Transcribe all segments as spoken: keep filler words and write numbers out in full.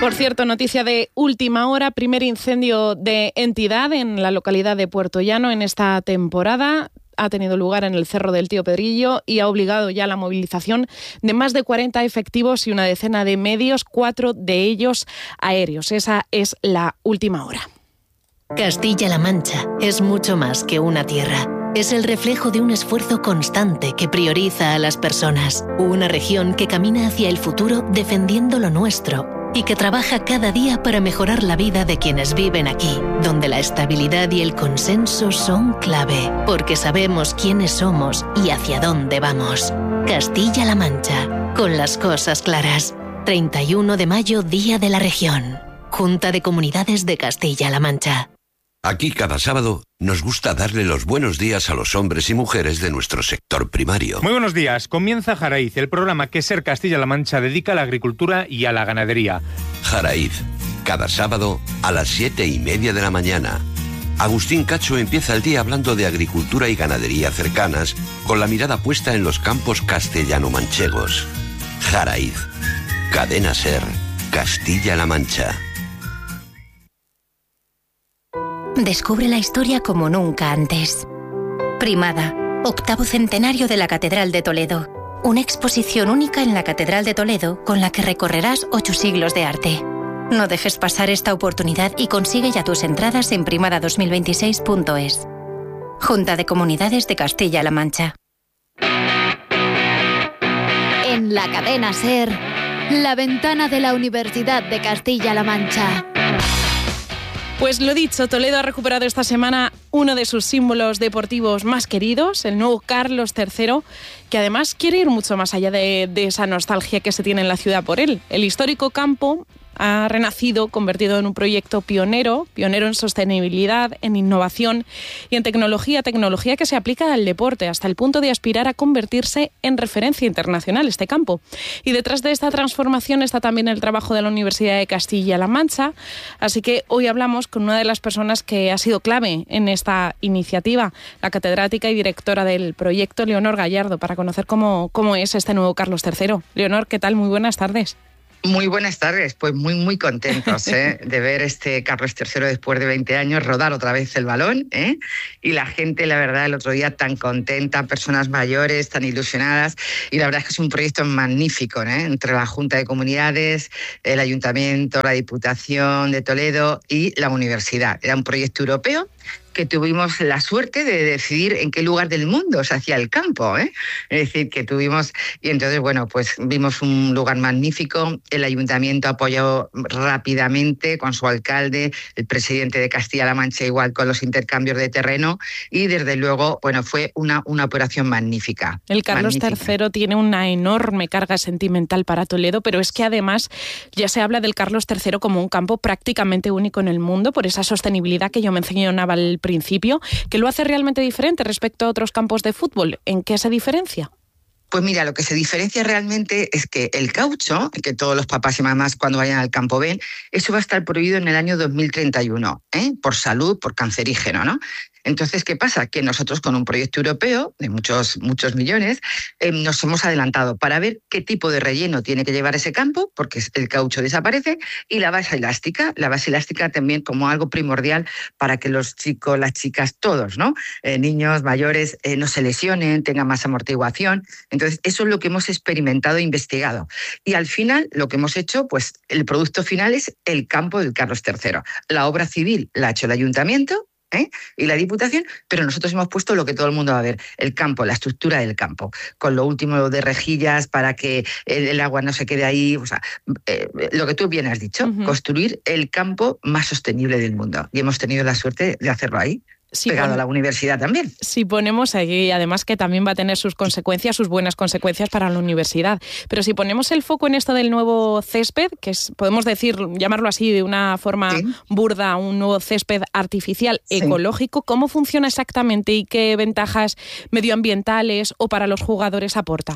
Por cierto, noticia de última hora, primer incendio de entidad en la localidad de Puerto Llano en esta temporada. Ha tenido lugar en el Cerro del Tío Pedrillo y ha obligado ya la movilización de más de cuarenta efectivos y una decena de medios, cuatro de ellos aéreos. Esa es la última hora. Castilla-La Mancha es mucho más que una tierra. Es el reflejo de un esfuerzo constante que prioriza a las personas. Una región que camina hacia el futuro defendiendo lo nuestro y que trabaja cada día para mejorar la vida de quienes viven aquí, donde la estabilidad y el consenso son clave, porque sabemos quiénes somos y hacia dónde vamos. Castilla-La Mancha, con las cosas claras. treinta y uno de mayo, Día de la Región. Junta de Comunidades de Castilla-La Mancha. Aquí cada sábado nos gusta darle los buenos días a los hombres y mujeres de nuestro sector primario. Muy buenos días. Comienza Jaraíz, el programa que Ser Castilla-La Mancha dedica a la agricultura y a la ganadería. Jaraíz, cada sábado a las siete y media de la mañana. Agustín Cacho empieza el día hablando de agricultura y ganadería cercanas, con la mirada puesta en los campos castellano-manchegos. Jaraíz, Cadena Ser, Castilla-La Mancha. Descubre la historia como nunca antes. Primada, octavo centenario de la Catedral de Toledo. Una exposición única en la Catedral de Toledo con la que recorrerás ocho siglos de arte. No dejes pasar esta oportunidad y consigue ya tus entradas en primada dos mil veintiséis punto es. Junta de Comunidades de Castilla-La Mancha. En la cadena SER, la ventana de la Universidad de Castilla-La Mancha. Pues lo dicho, Toledo ha recuperado esta semana uno de sus símbolos deportivos más queridos, el nuevo Carlos tercero, que además quiere ir mucho más allá de, de esa nostalgia que se tiene en la ciudad por él. El histórico campo ha renacido, convertido en un proyecto pionero, pionero en sostenibilidad, en innovación y en tecnología, tecnología que se aplica al deporte, hasta el punto de aspirar a convertirse en referencia internacional este campo. Y detrás de esta transformación está también el trabajo de la Universidad de Castilla-La Mancha, así que hoy hablamos con una de las personas que ha sido clave en esta iniciativa, la catedrática y directora del proyecto, Leonor Gallardo, para conocer cómo, cómo es este nuevo Carlos tercero. Leonor, ¿qué tal? Muy buenas tardes. Muy buenas tardes, pues muy muy contentos ¿eh? de ver este Carlos tercero después de veinte años rodar otra vez el balón ¿eh? y la gente, la verdad, el otro día tan contenta, personas mayores tan ilusionadas, y la verdad es que es un proyecto magnífico ¿eh? entre la Junta de Comunidades, el Ayuntamiento, la Diputación de Toledo y la Universidad. Era un proyecto europeo que tuvimos la suerte de decidir en qué lugar del mundo se hacía el campo, ¿eh? Es decir, que tuvimos, y entonces, bueno, pues vimos un lugar magnífico, el ayuntamiento apoyó rápidamente con su alcalde, el presidente de Castilla-La Mancha igual con los intercambios de terreno, y desde luego, bueno, fue una, una operación magnífica. El Carlos magnífica. tercero tiene una enorme carga sentimental para Toledo, pero es que además ya se habla del Carlos tercero como un campo prácticamente único en el mundo por esa sostenibilidad que yo mencionaba al principio, que lo hace realmente diferente respecto a otros campos de fútbol. ¿En qué se diferencia? Pues mira, lo que se diferencia realmente es que el caucho, que todos los papás y mamás cuando vayan al campo ven, eso va a estar prohibido en el año dos mil treinta y uno, ¿eh? por salud, por cancerígeno, ¿no? Entonces, ¿qué pasa? Que nosotros con un proyecto europeo de muchos, muchos millones eh, nos hemos adelantado para ver qué tipo de relleno tiene que llevar ese campo, porque el caucho desaparece, y la base elástica, la base elástica también como algo primordial para que los chicos, las chicas, todos, ¿no? Eh, niños, mayores, eh, no se lesionen, tengan más amortiguación. Entonces, eso es lo que hemos experimentado e investigado. Y al final, lo que hemos hecho, pues el producto final es el campo del Carlos tercero. La obra civil la ha hecho el ayuntamiento, ¿eh? y la Diputación, pero nosotros hemos puesto lo que todo el mundo va a ver, el campo, la estructura del campo, con lo último de rejillas para que el, el agua no se quede ahí, o sea, eh, lo que tú bien has dicho, uh-huh. construir el campo más sostenible del mundo. Y hemos tenido la suerte de hacerlo ahí. Sí, pegado pon... a la universidad también. Si ponemos ahí, además que también va a tener sus consecuencias, sus buenas consecuencias para la universidad. Pero si ponemos el foco en esto del nuevo césped, que es, podemos decir, llamarlo así de una forma sí. burda, un nuevo césped artificial sí. ecológico, ¿cómo funciona exactamente y qué ventajas medioambientales o para los jugadores aporta?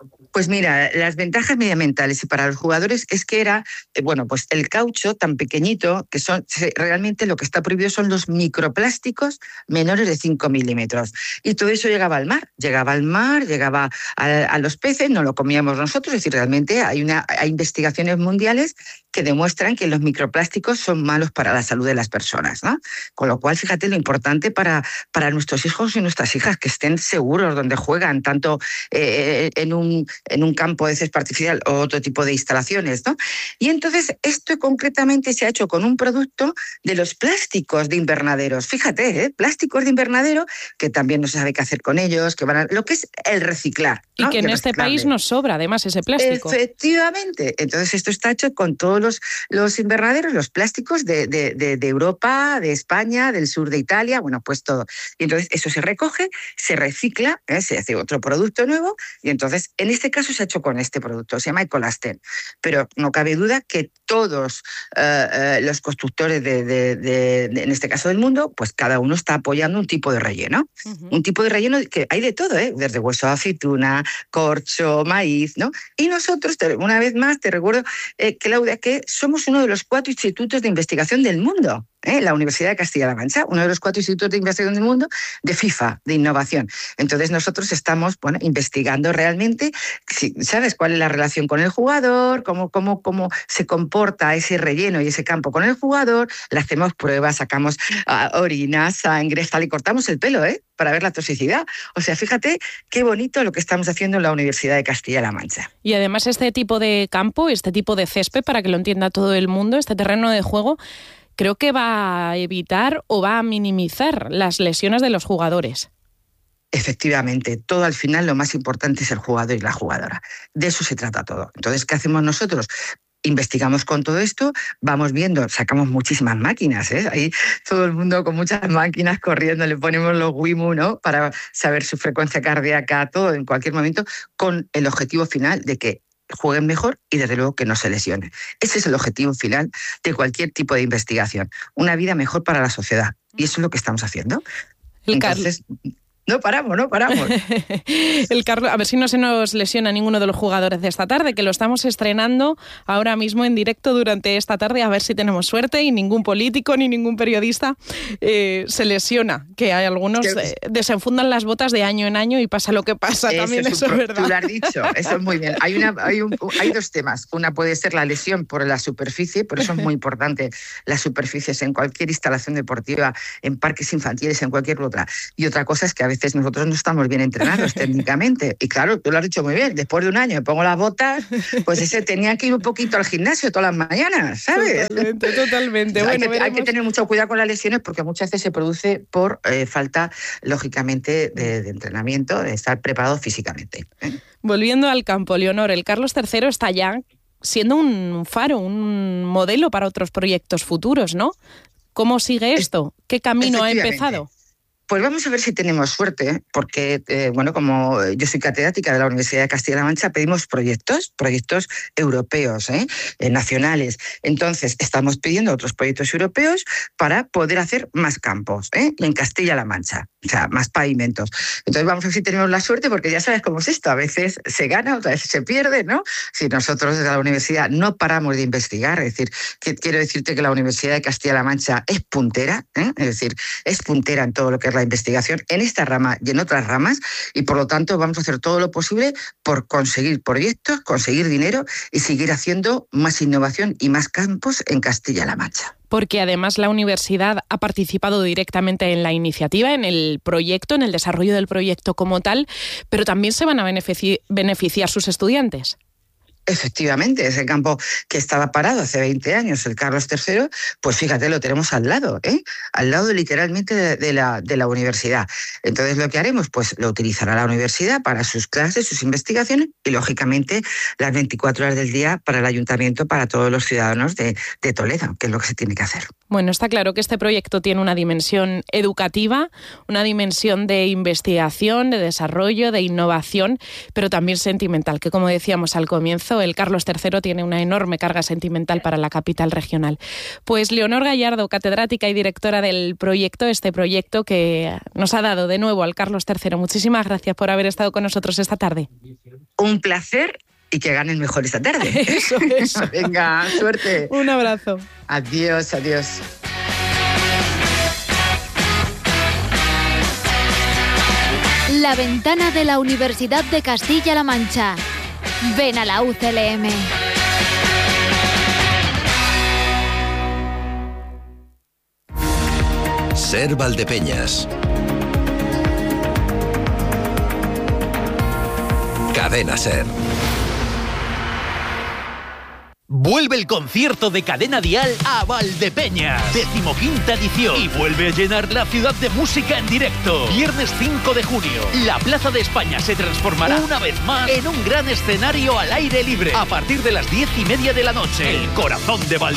Pues mira, las ventajas medioambientales y para los jugadores es que era, eh, bueno, pues el caucho tan pequeñito, que son realmente lo que está prohibido son los microplásticos menores de cinco milímetros. Y todo eso llegaba al mar, llegaba al mar, llegaba a, a los peces, no lo comíamos nosotros, es decir, realmente hay, una, hay investigaciones mundiales que demuestran que los microplásticos son malos para la salud de las personas, ¿no? Con lo cual, fíjate lo importante para, para nuestros hijos y nuestras hijas, que estén seguros donde juegan, tanto eh, en, un, en un campo de césped artificial o otro tipo de instalaciones, ¿no? Y entonces esto concretamente se ha hecho con un producto de los plásticos de invernaderos. Fíjate, ¿eh? Plásticos de invernadero que también no se sabe qué hacer con ellos, que van a, lo que es el reciclar, ¿no? Y que en este país nos sobra, además, ese plástico. Efectivamente. Entonces esto está hecho con todos los, los invernaderos, los plásticos de, de, de, de Europa, de España, del sur de Italia, bueno, pues todo. Y entonces eso se recoge, se recicla, ¿eh? Se hace otro producto nuevo y entonces en este caso se ha hecho con este producto, se llama Ecolastén. Pero no cabe duda que todos uh, uh, los constructores de, de, de, de, en este caso del mundo, pues cada uno está apoyando un tipo de relleno. Uh-huh. Un tipo de relleno que hay de todo, ¿eh? Desde hueso de aceituna, corcho, maíz, ¿no? Y nosotros, una vez más, te recuerdo, eh, Claudia, que somos uno de los cuatro institutos de investigación del mundo. ¿Eh? La Universidad de Castilla-La Mancha, uno de los cuatro institutos de investigación del mundo de FIFA, de innovación. Entonces nosotros estamos, bueno, investigando realmente, si, ¿sabes cuál es la relación con el jugador? Cómo, cómo, cómo se comporta ese relleno y ese campo con el jugador. Le hacemos pruebas, sacamos uh, orina, sangre, tal, y cortamos el pelo, ¿eh? Para ver la toxicidad. O sea, fíjate qué bonito lo que estamos haciendo en la Universidad de Castilla-La Mancha. Y además este tipo de campo, este tipo de césped, para que lo entienda todo el mundo, este terreno de juego, creo que va a evitar o va a minimizar las lesiones de los jugadores. Efectivamente, todo al final lo más importante es el jugador y la jugadora. De eso se trata todo. Entonces, ¿qué hacemos nosotros? Investigamos con todo esto, vamos viendo, sacamos muchísimas máquinas, ¿eh? Ahí todo el mundo con muchas máquinas corriendo, le ponemos los WIMU, ¿no? Para saber su frecuencia cardíaca, todo en cualquier momento, con el objetivo final de que jueguen mejor y desde luego que no se lesionen. Ese es el objetivo final de cualquier tipo de investigación, una vida mejor para la sociedad. Y eso es lo que estamos haciendo. El Entonces, no paramos, no paramos. El Carlos, a ver si no se nos lesiona ninguno de los jugadores de esta tarde, que lo estamos estrenando ahora mismo en directo durante esta tarde, a ver si tenemos suerte y ningún político ni ningún periodista eh, se lesiona, que hay algunos eh, desenfundan las botas de año en año y pasa lo que pasa, eso también, eso es pro- verdad. Tú lo has dicho, eso es muy bien. Hay, una, hay, un, hay dos temas. Una puede ser la lesión por la superficie, por eso es muy importante las superficies en cualquier instalación deportiva, en parques infantiles, en cualquier otra. Y otra cosa es que a veces veces nosotros no estamos bien entrenados técnicamente. Y claro, tú lo has dicho muy bien, después de un año me pongo las botas, pues ese tenía que ir un poquito al gimnasio todas las mañanas, ¿sabes? Totalmente, totalmente. O sea, bueno, hay, que, hay que tener mucho cuidado con las lesiones porque muchas veces se produce por eh, falta, lógicamente, de, de entrenamiento, de estar preparado físicamente. ¿eh? Volviendo al campo, Leonor, el Carlos tercero está ya siendo un faro, un modelo para otros proyectos futuros, ¿no? ¿Cómo sigue esto? ¿Qué camino ha empezado? Pues vamos a ver si tenemos suerte, porque, eh, bueno, como yo soy catedrática de la Universidad de Castilla-La Mancha, pedimos proyectos, proyectos europeos, ¿eh? Eh, nacionales. Entonces, estamos pidiendo otros proyectos europeos para poder hacer más campos, ¿eh? En Castilla-La Mancha, o sea, más pavimentos. Entonces, vamos a ver si tenemos la suerte, porque ya sabes cómo es esto, a veces se gana, otras veces se pierde, ¿no? Si nosotros desde la universidad no paramos de investigar, es decir, que, quiero decirte que la Universidad de Castilla-La Mancha es puntera, ¿eh? Es decir, es puntera en todo lo que es la investigación en esta rama y en otras ramas, y por lo tanto vamos a hacer todo lo posible por conseguir proyectos, conseguir dinero y seguir haciendo más innovación y más campos en Castilla-La Mancha. Porque además la universidad ha participado directamente en la iniciativa, en el proyecto, en el desarrollo del proyecto como tal, pero también se van a benefici- beneficiar sus estudiantes. Efectivamente, ese campo que estaba parado hace veinte años, el Carlos tercero, pues fíjate, lo tenemos al lado, ¿eh? Al lado literalmente de, de, la, de la universidad. Entonces, lo que haremos, pues lo utilizará la universidad para sus clases, sus investigaciones y, lógicamente, las veinticuatro horas del día para el ayuntamiento, para todos los ciudadanos de, de Toledo, que es lo que se tiene que hacer. Bueno, está claro que este proyecto tiene una dimensión educativa, una dimensión de investigación, de desarrollo, de innovación, pero también sentimental, que como decíamos al comienzo, supuesto, el Carlos tercero tiene una enorme carga sentimental para la capital regional. Pues Leonor Gallardo, catedrática y directora del proyecto, este proyecto que nos ha dado de nuevo al Carlos tercero. Muchísimas gracias por haber estado con nosotros esta tarde. Un placer y que ganen mejor esta tarde. Eso, eso. Venga, suerte. Un abrazo. Adiós, adiós. La ventana de la Universidad de Castilla-La Mancha. Ven a la U C L M. Ser Valdepeñas. Cadena Ser. Vuelve el concierto de Cadena Dial a Valdepeñas, decimoquinta edición, y vuelve a llenar la ciudad de música en directo. Viernes cinco de junio, la Plaza de España se transformará una vez más en un gran escenario al aire libre. A partir de las diez y media de la noche, el corazón de Valdepeñas